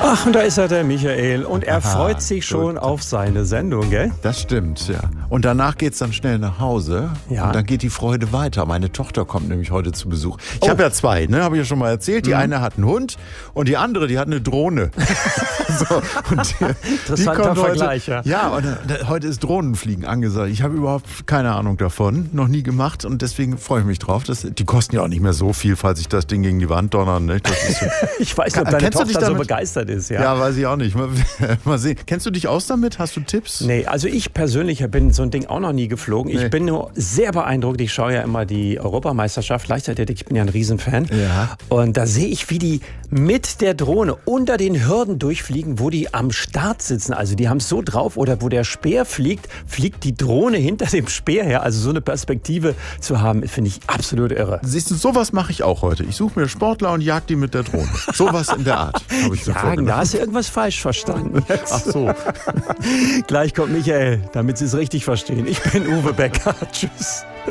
Ach, und da ist er, der Michael. Und er freut sich schon auf seine Sendung, gell? Das stimmt, ja. Und danach geht's dann schnell nach Hause. Ja. Und dann geht die Freude weiter. Meine Tochter kommt nämlich heute zu Besuch. Ich habe ja zwei, ne? Habe ich ja schon mal erzählt. Die eine hat einen Hund und die andere, die hat eine Drohne. So, und Interessanter Vergleich, ja. Ja, und heute ist Drohnenfliegen angesagt. Ich habe überhaupt keine Ahnung davon. Noch nie gemacht und deswegen freue ich mich drauf. Die kosten ja auch nicht mehr so viel, falls ich das Ding gegen die Wand donnern. Ne? Ich weiß nicht, ob deine Tochter so begeistert ist. Ja, weiß ich auch nicht. Mal sehen. Kennst du dich aus damit? Hast du Tipps? Nee, also ich persönlich bin so ein Ding auch noch nie geflogen. Ich bin nur sehr beeindruckt. Ich schaue ja immer die Europameisterschaft Leichtathletik. Ich bin ja ein Riesenfan. Ja. Und da sehe ich, wie die mit der Drohne unter den Hürden durchfliegen, wo die am Start sitzen. Also die haben es so drauf. Oder wo der Speer fliegt, fliegt die Drohne hinter dem Speer her. Also so eine Perspektive zu haben, finde ich absolut irre. Siehst du, sowas mache ich auch heute. Ich suche mir Sportler und jag die mit der Drohne. Sowas in der Art habe ich mir vorgenommen. Da hast du irgendwas falsch verstanden. Ach so. Gleich kommt Michael, damit Sie es richtig verstehen. Ich bin Uwe Becker. Tschüss.